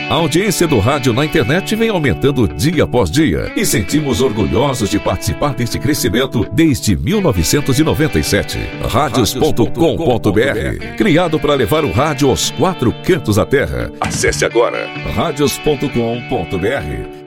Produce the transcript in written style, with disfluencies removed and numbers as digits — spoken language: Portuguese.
A audiência do rádio na internet vem aumentando dia após dia e sentimos orgulhosos de participar deste crescimento desde 1997. Radios.com.br, criado para levar o rádio aos 4 cantos da terra. Acesse agora radios.com.br